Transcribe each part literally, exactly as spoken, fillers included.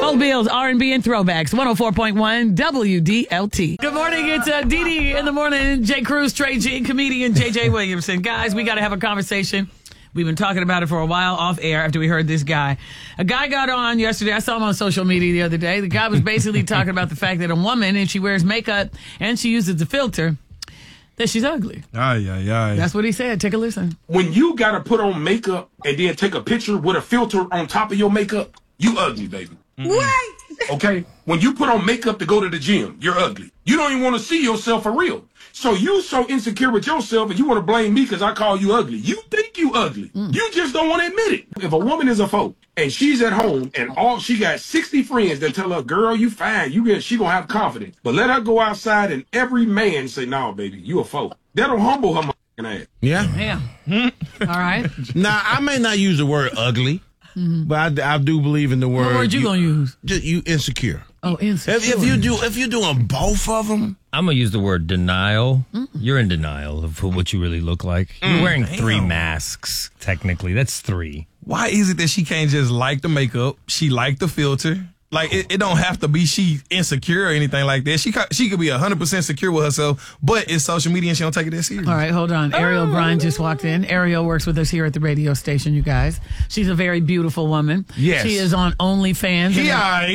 Old Bills, R and B and throwbacks. one oh four point one W D L T. Good morning. It's uh, Dee Dee in the morning. Jay Cruz, Trey G, comedian J J Williamson. Guys, we got to have a conversation. We've been talking about it for a while off air after we heard this guy. A guy got on yesterday. I saw him on social media the other day. The guy was basically talking about the fact that a woman, if she wears makeup and she uses a filter, that she's ugly. Aye, aye, aye. That's what he said. Take a listen. When you got to put on makeup and then take a picture with a filter on top of your makeup, you ugly, baby. Mm-hmm. What? Okay? When you put on makeup to go to the gym, you're ugly. You don't even want to see yourself for real. So you so insecure with yourself and you want to blame me because I call you ugly. You think you ugly. Mm. You just don't want to admit it. If a woman is a folk and she's at home and all she got sixty friends that tell her, girl, you fine, you get, she gonna have confidence. But let her go outside and every man say, no, baby, you a folk. That'll humble her ass. Yeah. Yeah. All right. Now, I may not use the word ugly, mm-hmm. but I, I do believe in the word. What word you, you gonna use? Just you insecure. Oh, insecure. If, if you do, if you're doing both of them, I'm gonna use the word denial. Mm. You're in denial of what you really look like. Mm. You're wearing three Damn. masks. Technically, that's three. Why is it that she can't just like the makeup? She like the filter. Like, it, it don't have to be she insecure or anything like that. She she could be one hundred percent secure with herself, but it's social media and she don't take it that serious. All right, hold on. Ariel oh. Bryan just walked in. Ariel works with us here at the radio station, you guys. She's a very beautiful woman. Yes. She is on OnlyFans. Yeah, all right.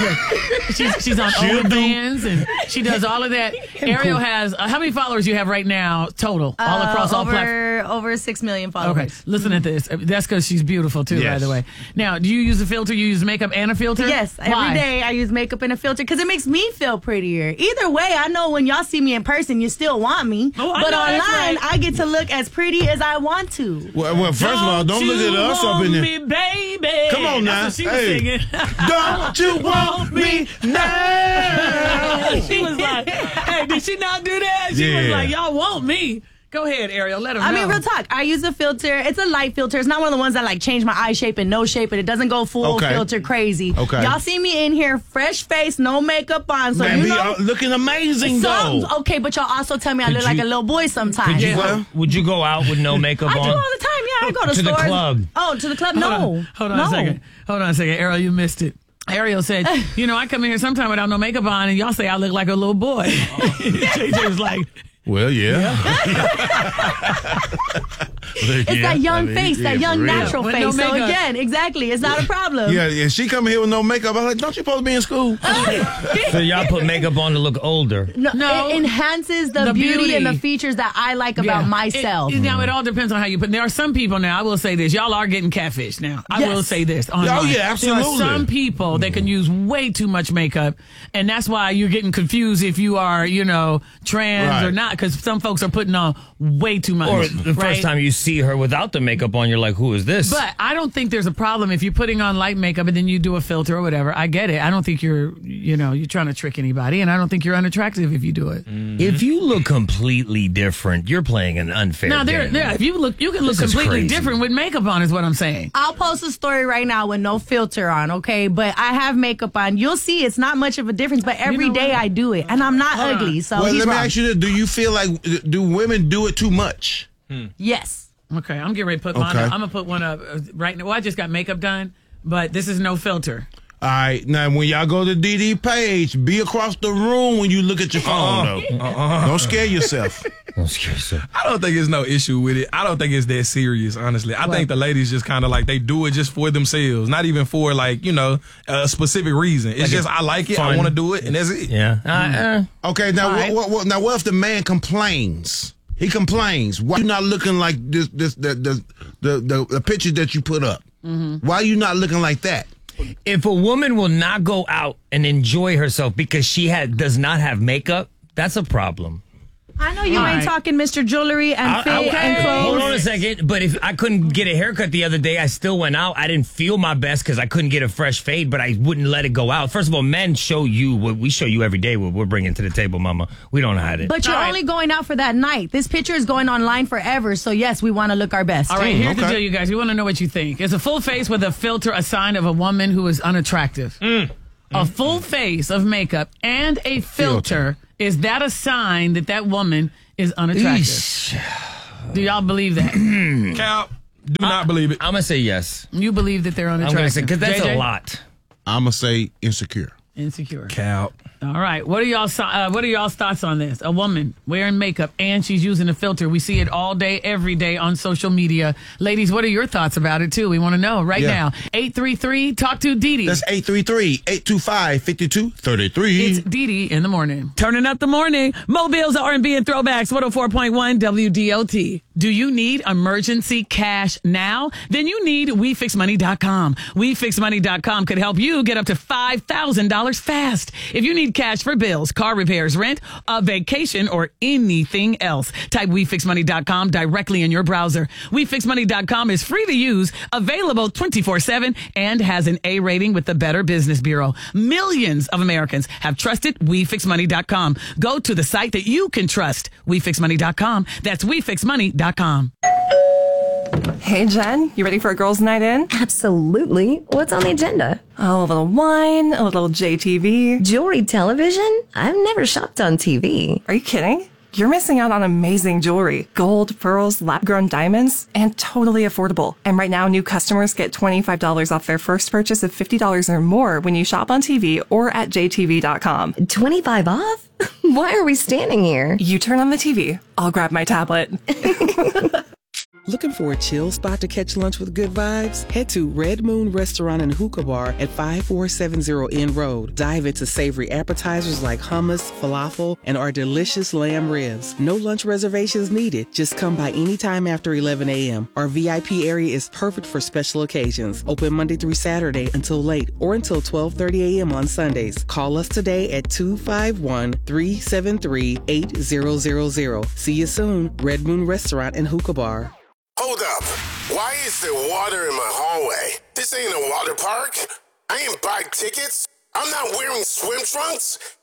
she's, she's on She'll OnlyFans, do. and she does all of that. Ariel cool. has, uh, how many followers you have right now total, uh, all across all over, platforms? Over six million followers. Okay, listen at this. That's because she's beautiful, too, yes. by the way. Now, do you use a filter? You use makeup and a filter? Yes, Why? every day I use makeup and a filter because it makes me feel prettier. Either way, I know when y'all see me in person, you still want me. Oh, but online, right. I get to look as pretty as I want to. Well, well first don't of all, don't look at us up in there. Me, baby. Come on now. That's what she hey. was singing. Don't you want me now? She was like, hey, did she not do that? She yeah. was like, y'all want me. Go ahead, Ariel. Let them know. I mean, real talk. I use a filter. It's a light filter. It's not one of the ones that like change my eye shape and no shape, and it doesn't go full okay. filter crazy. Okay. Y'all see me in here, fresh face, no makeup on, so Man, you be, know, uh, looking amazing some, though. Okay, but y'all also tell me I Could look you, like a little boy sometimes. You, well, would you go out with no makeup I on? do all the time. Yeah, I go to, to stores. the club. Oh, to the club? Hold No. On. Hold on no. a second. Hold on a second. Ariel, you missed it. Ariel said, you know, I come in here sometime without no makeup on, and y'all say I look like a little boy. J J was like, well, yeah. yeah. It's yeah, that young I mean, face, yeah, that young natural face. No so again, exactly, it's not a problem. Yeah, yeah. She come here with no makeup. I'm like, don't you supposed to be in school? So y'all put makeup on to look older. No, no it enhances the, the beauty, beauty and the features that I like about yeah. myself. It, now, it all depends on how you put. There are some people now. I will say this: y'all are getting catfish now. I yes. will say this. Online. Oh yeah, absolutely. There are some people that can use way too much makeup, and that's why you're getting confused if you are, you know, trans right. or not, because some folks are putting on way too much. Or the right? first time you see her without the makeup on, you're like, who is this? But I don't think there's a problem if you're putting on light makeup and then you do a filter or whatever. I get it. I don't think you're, you know, you're trying to trick anybody, and I don't think you're unattractive if you do it. Mm-hmm. If you look completely different, you're playing an unfair now, there, game. yeah, if you look, you can look This is completely crazy. different with makeup on, is what I'm saying. I'll post a story right now with no filter on, okay? But I have makeup on. You'll see it's not much of a difference, but every You know day what? I do it, and I'm not Hold ugly. on. So well, he's let me wrong. ask you this: do you feel like do women do it too much? Hmm. Yes. Okay, I'm getting ready to put mine Okay. up. I'm going to put one up uh, right now. Well, I just got makeup done, but this is no filter. All right, now when y'all go to D D page, be across the room when you look at your phone, Uh-uh. though. Uh-uh. Don't scare yourself. Don't scare yourself. I don't think it's no issue with it. I don't think it's that serious, honestly. I What? think the ladies just kind of like, they do it just for themselves, not even for, like, you know, a specific reason. It's Like just, it's I like it, I fun. want to do it, and that's it. Yeah. Uh, uh. Okay, now All what, right. what, what, now what if the man complains? He complains. Why you not looking like this? This the the the, the, the picture that you put up. Mm-hmm. Why you not looking like that? If a woman will not go out and enjoy herself because she had does not have makeup, that's a problem. I know you All ain't right. talking Mister Jewelry and I- fit I- and clothes. Hold on a second. But if I couldn't get a haircut the other day, I still went out. I didn't feel my best because I couldn't get a fresh fade, but I wouldn't let it go out. First of all, men show you what we show you every day, what we're bringing to the table, mama. We don't hide it. But you're All right. only going out for that night. This picture is going online forever. So, yes, we want to look our best. All right, here's the okay. deal, you guys. We want to know what you think. Is a full face with a filter a sign of a woman who is unattractive? Mm. A full face of makeup and a filter, Filter. is that a sign that that woman is unattractive? Eesh. Do y'all believe that? Cal, do not believe it. I'm going to say yes. You believe that they're I'm unattractive? going to say, because that's J J? a lot. I'm going to say insecure. Insecure. Cap. All right. What are y'all uh, what are y'all's thoughts on this? A woman wearing makeup and she's using a filter. We see it all day, every day on social media. Ladies, what are your thoughts about it, too? We want to know right Yeah. now. eight three three, talk to Dee Dee. That's eight three three, eight two five, five two three three. It's Dee Dee in the morning. Turning up the morning. Mobile's R and B and throwbacks. one oh four point one W D L T. Do you need emergency cash now? Then you need we fix money dot com. we fix money dot com could help you get up to five thousand dollars fast. If you need cash for bills, car repairs, rent, a vacation, or anything else, type we fix money dot com directly in your browser. we fix money dot com is free to use, available twenty-four seven, and has an A rating with the Better Business Bureau. Millions of Americans have trusted we fix money dot com. Go to the site that you can trust. we fix money dot com. That's we fix money dot com. Hey, Jen, you ready for a girls' night in? Absolutely. What's on the agenda? Oh, a little wine, a little J T V. Jewelry television? I've never shopped on T V. Are you kidding? You're missing out on amazing jewelry. Gold, pearls, lab-grown diamonds, and totally affordable. And right now, new customers get twenty-five dollars off their first purchase of fifty dollars or more when you shop on T V or at J T V dot com. twenty-five off? Why are we standing here? You turn on the T V. I'll grab my tablet. Looking for a chill spot to catch lunch with good vibes? Head to Red Moon Restaurant and Hookah Bar at five four seven zero N Road. Dive into savory appetizers like hummus, falafel, and our delicious lamb ribs. No lunch reservations needed. Just come by anytime after eleven a.m. Our V I P area is perfect for special occasions. Open Monday through Saturday until late or until twelve thirty a.m. on Sundays. Call us today at two five one, three seven three, eight zero zero zero. See you soon. Red Moon Restaurant and Hookah Bar. Hold up. Why is there water in my hallway? This ain't a water park. I ain't buy tickets. I'm not wearing swim trunks.